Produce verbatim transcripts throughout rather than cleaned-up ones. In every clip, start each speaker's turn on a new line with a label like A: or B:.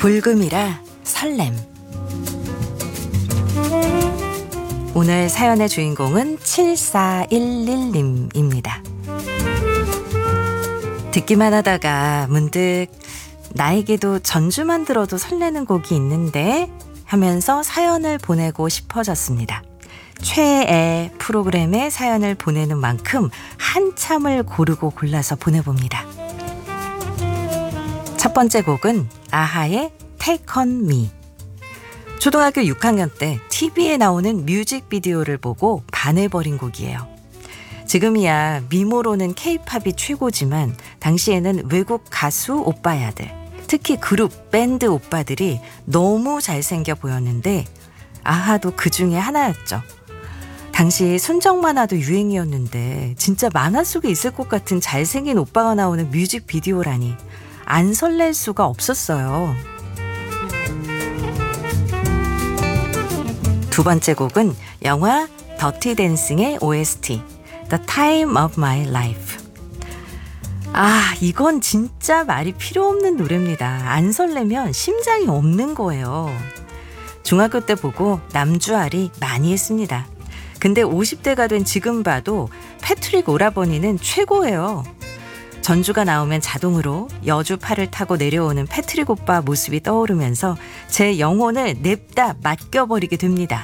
A: 불금이라 설렘. 오늘 사연의 주인공은 칠사일일 님입니다. 듣기만 하다가 문득 나에게도 전주만 들어도 설레는 곡이 있는데 하면서 사연을 보내고 싶어졌습니다. 최애 프로그램에 사연을 보내는 만큼 한참을 고르고 골라서 보내봅니다. 첫 번째 곡은 아하의 Take on Me. 초등학교 육 학년 때 티비에 나오는 뮤직비디오를 보고 반해버린 곡이에요. 지금이야 미모로는 케이팝이 최고지만 당시에는 외국 가수 오빠야들, 특히 그룹, 밴드 오빠들이 너무 잘생겨 보였는데 아하도 그 중에 하나였죠. 당시 순정 만화도 유행이었는데 진짜 만화 속에 있을 것 같은 잘생긴 오빠가 나오는 뮤직비디오라니 안 설렐 수가 없었어요. 두 번째 곡은 영화 더티 댄싱의 오에스티 The Time of My Life. 아, 이건 진짜 말이 필요 없는 노래입니다. 안 설레면 심장이 없는 거예요. 중학교 때 보고 남주알이 많이 했습니다. 근데 오십 대가 된 지금 봐도 패트릭 오라버니는 최고예요. 전주가 나오면 자동으로 여주파를 타고 내려오는 패트릭 오빠 모습이 떠오르면서 제 영혼을 냅다 맡겨버리게 됩니다.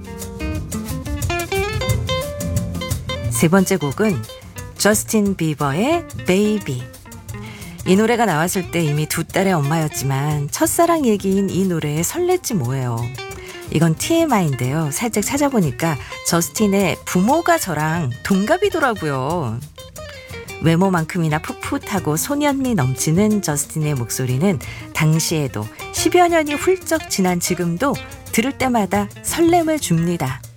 A: 세 번째 곡은 저스틴 비버의 Baby. 이 노래가 나왔을 때 이미 두 딸의 엄마였지만 첫사랑 얘기인 이 노래에 설렜지 뭐예요. 이건 티엠아이인데요. 살짝 찾아보니까 저스틴의 부모가 저랑 동갑이더라고요. 외모만큼이나 풋풋하고 소년미 넘치는 저스틴의 목소리는 당시에도 십여 년이 훌쩍 지난 지금도 들을 때마다 설렘을 줍니다.